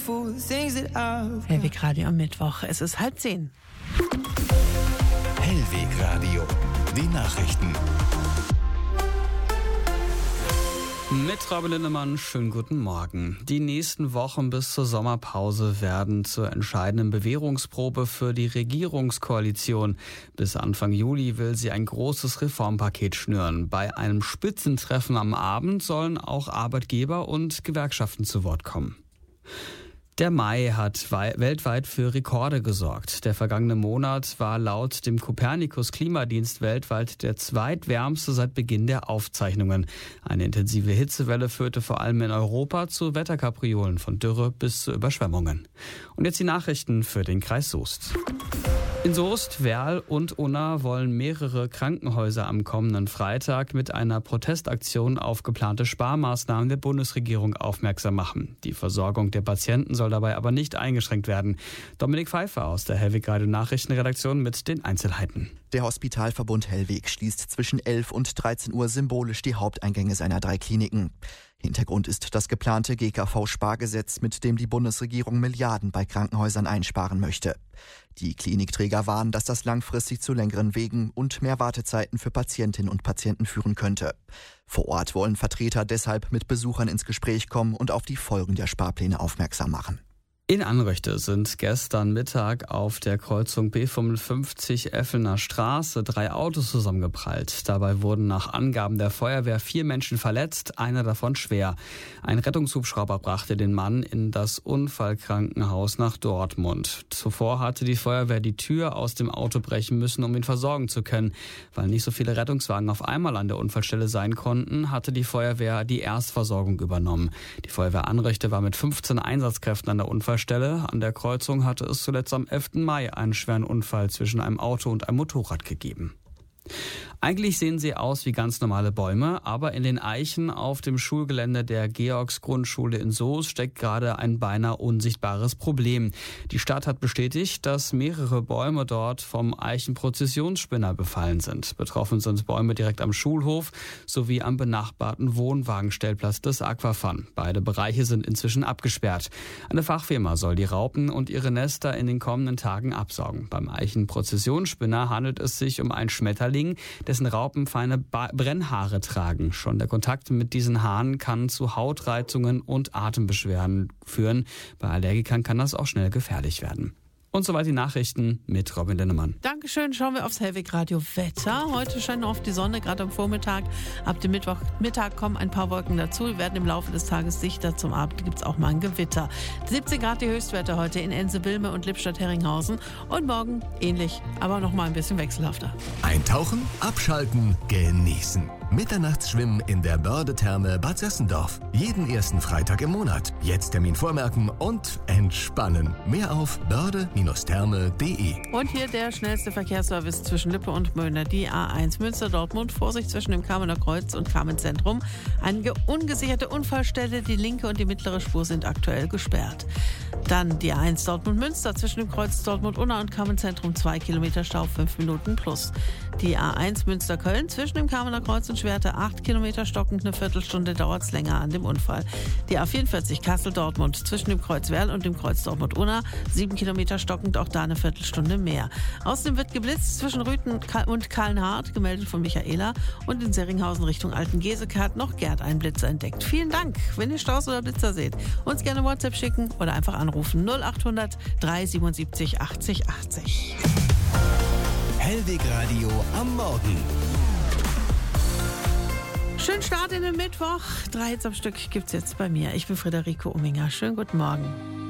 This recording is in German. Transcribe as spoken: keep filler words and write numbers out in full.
beautiful things that I've got. Hellweg Radio am Mittwoch. Es ist halb zehn. Hellweg Radio. Die Nachrichten. Mit Robin Lindemann, schönen guten Morgen. Die nächsten Wochen bis zur Sommerpause werden zur entscheidenden Bewährungsprobe für die Regierungskoalition. Bis Anfang Juli will sie ein großes Reformpaket schnüren. Bei einem Spitzentreffen am Abend sollen auch Arbeitgeber und Gewerkschaften zu Wort kommen. Der Mai hat weltweit für Rekorde gesorgt. Der vergangene Monat war laut dem Copernicus-Klimadienst weltweit der zweitwärmste seit Beginn der Aufzeichnungen. Eine intensive Hitzewelle führte vor allem in Europa zu Wetterkapriolen, von Dürre bis zu Überschwemmungen. Und jetzt die Nachrichten für den Kreis Soest. In Soest, Werl und Unna wollen mehrere Krankenhäuser am kommenden Freitag mit einer Protestaktion auf geplante Sparmaßnahmen der Bundesregierung aufmerksam machen. Die Versorgung der Patienten soll dabei aber nicht eingeschränkt werden. Dominik Pfeiffer aus der Hellweg Radio Nachrichtenredaktion mit den Einzelheiten. Der Hospitalverbund Hellweg schließt zwischen elf und dreizehn Uhr symbolisch die Haupteingänge seiner drei Kliniken. Hintergrund ist das geplante G K V-Spargesetz, mit dem die Bundesregierung Milliarden bei Krankenhäusern einsparen möchte. Die Klinikträger warnen, dass das langfristig zu längeren Wegen und mehr Wartezeiten für Patientinnen und Patienten führen könnte. Vor Ort wollen Vertreter deshalb mit Besuchern ins Gespräch kommen und auf die Folgen der Sparpläne aufmerksam machen. In Anröchte sind gestern Mittag auf der Kreuzung B fünfundfünfzig Effelner Straße drei Autos zusammengeprallt. Dabei wurden nach Angaben der Feuerwehr vier Menschen verletzt, einer davon schwer. Ein Rettungshubschrauber brachte den Mann in das Unfallkrankenhaus nach Dortmund. Zuvor hatte die Feuerwehr die Tür aus dem Auto brechen müssen, um ihn versorgen zu können. Weil nicht so viele Rettungswagen auf einmal an der Unfallstelle sein konnten, hatte die Feuerwehr die Erstversorgung übernommen. Die Feuerwehr Anröchte war mit fünfzehn Einsatzkräften an der Unfallstelle. An der Kreuzung hatte es zuletzt am elften Mai einen schweren Unfall zwischen einem Auto und einem Motorrad gegeben. Eigentlich sehen sie aus wie ganz normale Bäume, aber in den Eichen auf dem Schulgelände der Georgs-Grundschule in Soest steckt gerade ein beinahe unsichtbares Problem. Die Stadt hat bestätigt, dass mehrere Bäume dort vom Eichenprozessionsspinner befallen sind. Betroffen sind Bäume direkt am Schulhof sowie am benachbarten Wohnwagenstellplatz des Aquafun. Beide Bereiche sind inzwischen abgesperrt. Eine Fachfirma soll die Raupen und ihre Nester in den kommenden Tagen absaugen. Beim Eichenprozessionsspinner handelt es sich um einen Schmetterling, dessen Raupen feine ba- Brennhaare tragen. Schon der Kontakt mit diesen Haaren kann zu Hautreizungen und Atembeschwerden führen. Bei Allergikern kann das auch schnell gefährlich werden. Und soweit die Nachrichten mit Robin Lindemann. Dankeschön. Schauen wir aufs Hellweg Radio Wetter. Heute scheint oft die Sonne, gerade am Vormittag. Ab dem Mittwochmittag kommen ein paar Wolken dazu. Wir werden im Laufe des Tages dichter. Zum Abend gibt es auch mal ein Gewitter. siebzehn Grad die Höchstwerte heute in Ense-Wilme und Lippstadt-Herringhausen. Und morgen ähnlich, aber noch mal ein bisschen wechselhafter. Eintauchen, abschalten, genießen. Mitternachtsschwimmen in der Börde-Therme Bad Sessendorf. Jeden ersten Freitag im Monat. Jetzt Termin vormerken und entspannen. Mehr auf börde Therme punkt de. Und hier der schnellste Verkehrsservice zwischen Lippe und Möhne. Die A eins Münster-Dortmund. Vorsicht zwischen dem Kamener Kreuz und Kamenzentrum. Eine ungesicherte Unfallstelle. Die linke und die mittlere Spur sind aktuell gesperrt. Dann die A eins Dortmund-Münster zwischen dem Kreuz Dortmund-Unna und Kamenzentrum. Zwei Kilometer Stau, fünf Minuten plus. Die A eins Münster-Köln zwischen dem Kamener Kreuz und Schwerte. Acht Kilometer stockend, eine Viertelstunde dauert es länger an dem Unfall. Die A vierundvierzig Kassel-Dortmund zwischen dem Kreuz Werl und dem Kreuz Dortmund-Unna. Sieben Kilometer stockend, auch da eine Viertelstunde mehr. Außerdem wird geblitzt zwischen Rüthen und Kallenhardt, gemeldet von Michaela. Und in Seringhausen Richtung Altengeseke hat noch Gerd einen Blitzer entdeckt. Vielen Dank. Wenn ihr Staus oder Blitzer seht, uns gerne WhatsApp schicken oder einfach anrufen. null achthundert dreihundertsiebenundsiebzig achtzig achtzig. Hellweg Radio am Morgen. Schönen Start in den Mittwoch. Drei Hits am Stück gibt's jetzt bei mir. Ich bin Friederike Umminger. Schönen guten Morgen.